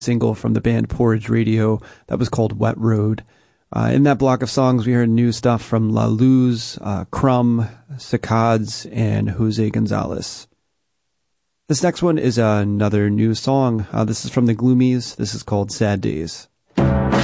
single from the band Porridge Radio that was called Wet Road. In that block of songs, we heard new stuff from La Luz, Crumb, Saccades, and Jose Gonzalez. This next one is another new song. This is from the Gloomies. This is called Sad Days.